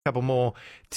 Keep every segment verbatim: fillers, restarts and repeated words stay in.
Couple more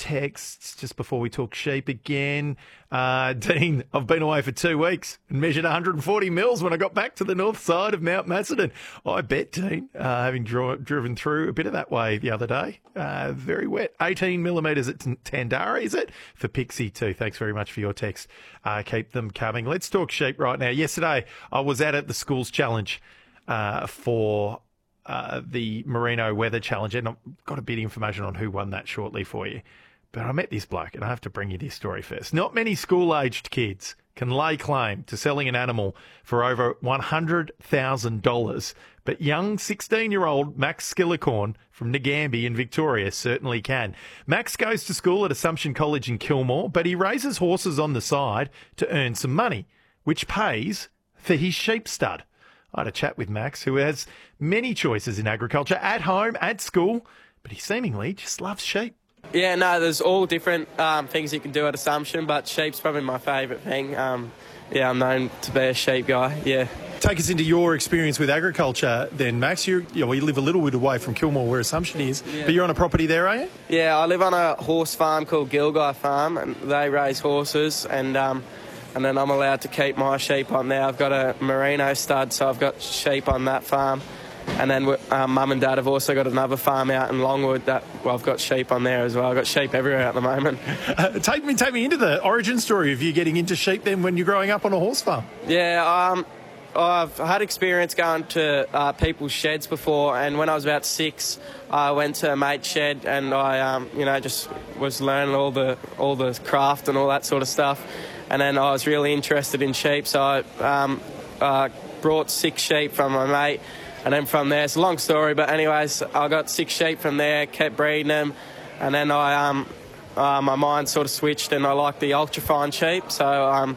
texts just before we talk sheep again. Uh, Dean, I've been away for two weeks and measured one hundred forty mils when I got back to the north side of Mount Macedon. I bet, Dean, uh, having draw, driven through a bit of that way the other day. Uh, very wet. eighteen millimetres at Tandara, is it? For Pixie too. Thanks very much for your text. Uh, keep them coming. Let's talk sheep right now. Yesterday, I was out at the Schools Challenge uh, for... Uh, the Merino Weather Challenge, and I've got a bit of information on who won that shortly for you. But I met this bloke, and I have to bring you this story first. Not many school-aged kids can lay claim to selling an animal for over one hundred thousand dollars, but young sixteen-year-old Max Skillicorn from Nagambie in Victoria certainly can. Max goes to school at Assumption College in Kilmore, but he raises horses on the side to earn some money, which pays for his sheep stud. I had a chat with Max, who has many choices in agriculture, at home, at school, but he seemingly just loves sheep. Yeah, no, there's all different um, things you can do at Assumption, but sheep's probably my favourite thing. Um, yeah, I'm known to be a sheep guy, yeah. Take us into your experience with agriculture then, Max. You, you know, you live a little bit away from Kilmore, where Assumption is, yeah. But you're on a property there, are you? Yeah, I live on a horse farm called Gilgai Farm, and they raise horses, and... Um, And then I'm allowed to keep my sheep on there. I've got a merino stud, so I've got sheep on that farm. And then um, Mum and Dad have also got another farm out in Longwood that, well, I've got sheep on there as well. I've got sheep everywhere at the moment. Uh, take me take me into the origin story of you getting into sheep then when you're growing up on a horse farm. Yeah, um, I've had experience going to uh, people's sheds before, and when I was about six, I went to a mate's shed and I, um, you know, just was learning all the all the craft and all that sort of stuff. And then I was really interested in sheep, so I um, uh, brought six sheep from my mate. And then from there, it's a long story, but anyways, I got six sheep from there, kept breeding them. And then I, um, uh, my mind sort of switched and I liked the ultra-fine sheep. So um,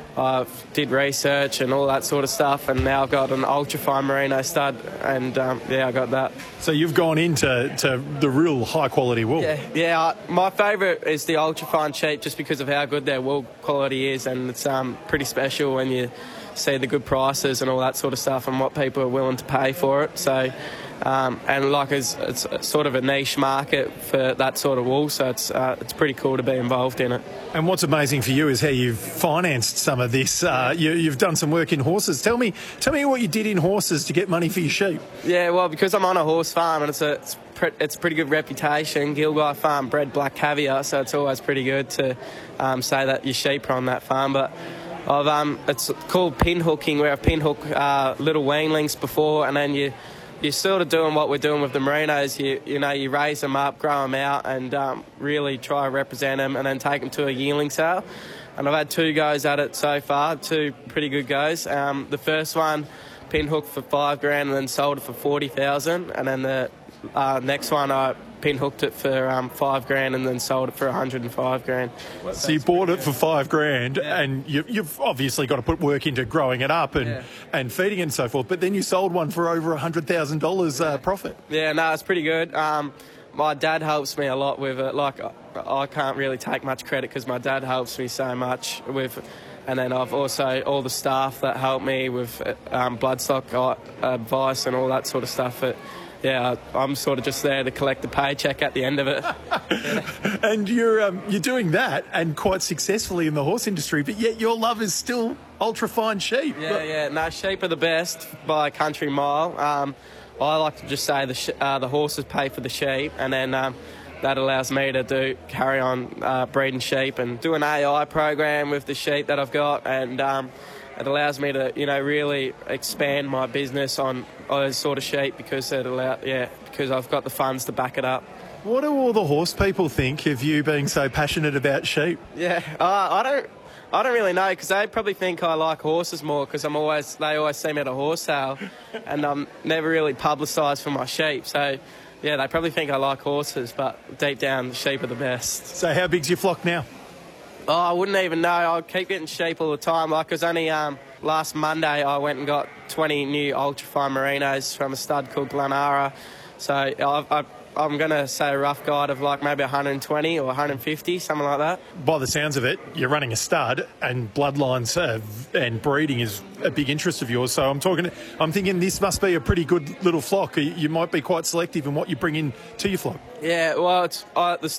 I did research and all that sort of stuff. And now I've got an ultra-fine merino stud. And um, yeah, I got that. So you've gone into to the real high-quality wool. Yeah, yeah. Uh, my favourite is the ultra-fine sheep just because of how good their wool quality is. And it's um, pretty special when you see the good prices and all that sort of stuff and what people are willing to pay for it. So, um, and like it's, it's sort of a niche market for that sort of wool, so it's uh, it's pretty cool to be involved in it. And what's amazing for you is how you've financed some of this. Uh, you, you've done some work in horses. Tell me, tell me what you did in horses to get money for your sheep. Yeah, well, because I'm on a horse farm and it's a it's, pre- it's a pretty good reputation. Gilgai Farm bred black caviar, so it's always pretty good to um, say that your sheep are on that farm, but. I've, um, it's called pin hooking, where I pin hook uh, little weanlings before, and then you, you're sort of doing what we're doing with the merinos. You, you know, you raise them up, grow them out, and um, really try and represent them, and then take them to a yearling sale. And I've had two goes at it so far, two pretty good goes. Um, the first one, pin hooked for five grand, and then sold it for forty thousand, and then the uh, next one I pin hooked it for um, five grand and then sold it for one hundred and five grand. So you bought it for five grand, yeah. And you, you've obviously got to put work into growing it up and, yeah. and feeding it and so forth. But then you sold one for over a hundred thousand uh, dollars profit. Yeah, no, it's pretty good. Um, my dad helps me a lot with it. Like I can't really take much credit because my dad helps me so much with. And then I've also all the staff that help me with um, bloodstock advice and all that sort of stuff. It, Yeah, I'm sort of just there to collect the paycheck at the end of it. Yeah. And you're um, you're doing that and quite successfully in the horse industry, but yet your love is still ultra-fine sheep. Yeah, but... yeah. No, sheep are the best by a country mile. Um, I like to just say the sh- uh, the horses pay for the sheep, and then um, that allows me to do carry on uh, breeding sheep and do an A I program with the sheep that I've got, and um, it allows me to, you know, really expand my business on those sort of sheep because it allow, yeah, because I've got the funds to back it up. What do all the horse people think of you being so passionate about sheep? Yeah, uh, I don't, I don't really know because they probably think I like horses more because I'm always, they always see me at a horse sale, and I'm never really publicised for my sheep. So, yeah, they probably think I like horses, but deep down, the sheep are the best. So, how big's your flock now? Oh, I wouldn't even know. I keep getting sheep all the time. Like, it was only um, last Monday I went and got twenty new ultra-fine merinos from a stud called Glenara. So I've, I've, I'm going to say a rough guide of like maybe one hundred twenty or one hundred fifty, something like that. By the sounds of it, you're running a stud, and bloodlines uh, and breeding is a big interest of yours. So I'm talking, I'm thinking this must be a pretty good little flock. You, you might be quite selective in what you bring in to your flock. Yeah, well, it's uh, the